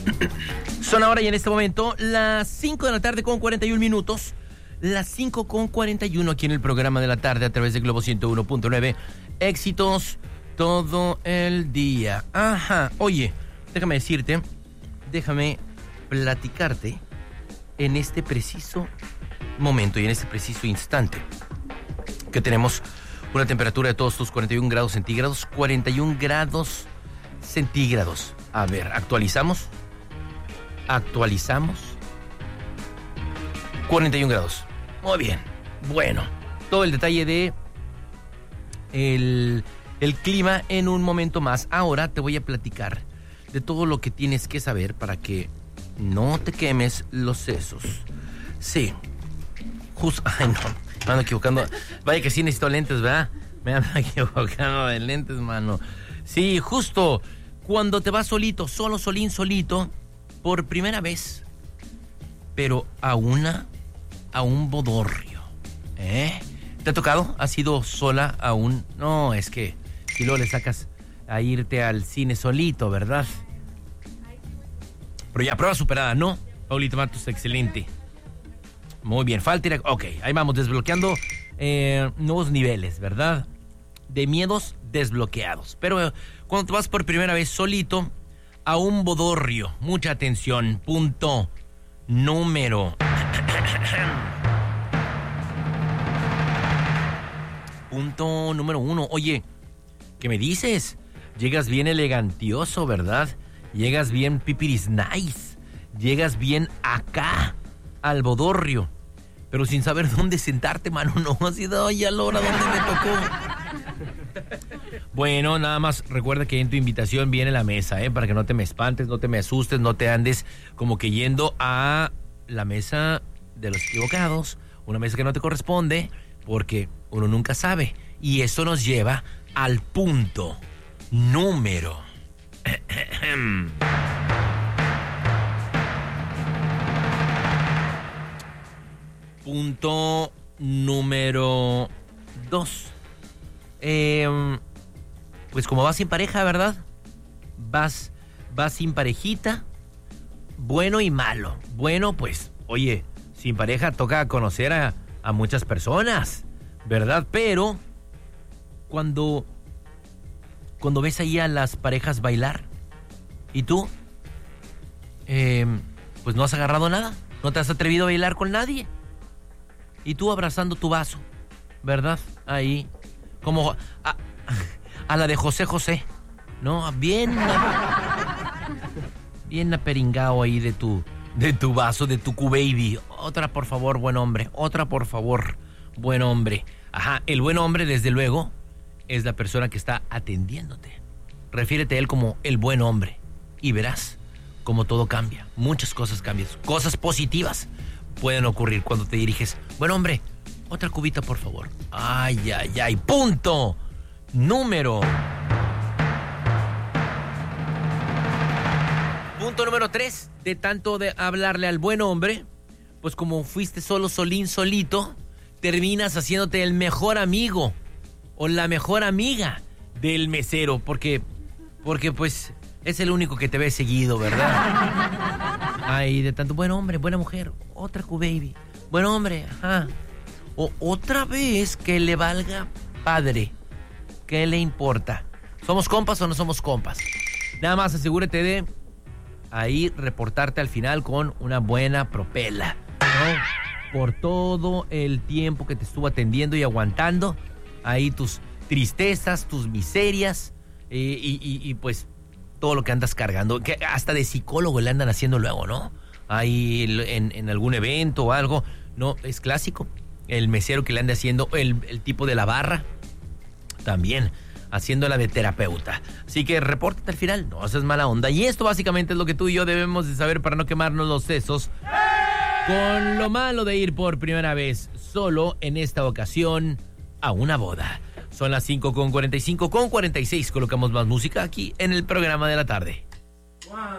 Son ahora y en este momento las 5 de la tarde con 41 minutos. Las 5 con 41 aquí en el programa de la tarde a través de Globo 101.9. Éxitos todo el día. Ajá. Oye, déjame platicarte en este preciso momento y en este preciso instante que tenemos una temperatura de todos tus 41 grados centígrados. 41 grados centígrados. A ver, actualizamos. 41 grados. Muy bien. Bueno, todo el detalle de el clima en un momento más. Ahora te voy a platicar de todo lo que tienes que saber para que no te quemes los sesos. Sí. Ay, no. Me ando equivocando. Vaya que sí necesito lentes, ¿verdad? Me ando equivocando de lentes, mano. Sí, justo cuando te vas solito, solito, por primera vez, pero a un bodorrio, ¿eh? ¿Te ha tocado? ¿Has ido sola a un...? No, es que si luego le sacas a irte al cine solito, ¿verdad? Pero ya, prueba superada, ¿no? Paulito Matos, excelente. Muy bien, falta ir a... Ok, ahí vamos, desbloqueando nuevos niveles, ¿verdad? De miedos desbloqueados. Pero cuando te vas por primera vez solito a un bodorrio, mucha atención, punto número 1. Oye, ¿qué me dices? Llegas bien elegantioso, ¿verdad? Llegas bien pipiris nice. Llegas bien acá al bodorrio, pero sin saber dónde sentarte, mano. No, ha sido ya la hora donde me tocó. Bueno, nada más recuerda que en tu invitación viene la mesa, para que no te me espantes, no te me asustes, no te andes como que yendo a la mesa de los equivocados, una mesa que no te corresponde, porque uno nunca sabe. Y eso nos lleva al punto número... Punto número 2. Pues como vas sin pareja, ¿verdad? Vas sin parejita. Bueno y malo. Bueno, pues, oye, sin pareja toca conocer a muchas personas, ¿verdad? Pero cuando ves ahí a las parejas bailar y tú, pues no has agarrado nada, no te has atrevido a bailar con nadie. Y tú abrazando tu vaso, ¿verdad? Ahí, como a la de José, ¿no? Bien aperingado ahí de tu vaso, de tu Q-Baby. Otra, por favor, buen hombre. Otra, por favor, buen hombre. Ajá, el buen hombre, desde luego, es la persona que está atendiéndote. Refiérete a él como el buen hombre. Y verás cómo todo cambia. Muchas cosas cambian. Cosas positivas pueden ocurrir cuando te diriges. Buen hombre, otra cubita, por favor. Ay. Punto número 3. De tanto de hablarle al buen hombre, pues como fuiste solito, terminas haciéndote el mejor amigo o la mejor amiga del mesero, porque pues es el único que te ve seguido, ¿verdad? Ay, de tanto buen hombre, buena mujer, otra Q-Baby, buen hombre, ajá. O otra vez que le valga padre. ¿Qué le importa? ¿Somos compas o no somos compas? Nada más asegúrate de ahí reportarte al final con una buena propela, ¿no? Por todo el tiempo que te estuvo atendiendo y aguantando ahí tus tristezas, tus miserias y pues todo lo que andas cargando, que hasta de psicólogo le andan haciendo luego, ¿no? Ahí en algún evento o algo, no, es clásico. El mesero que le ande haciendo, el tipo de la barra, también haciéndola de terapeuta. Así que repórtate al final, no haces mala onda. Y esto básicamente es lo que tú y yo debemos de saber para no quemarnos los sesos con lo malo de ir por primera vez solo, en esta ocasión, a una boda. Son las 5:45, 46. Colocamos más música aquí en el programa de la tarde.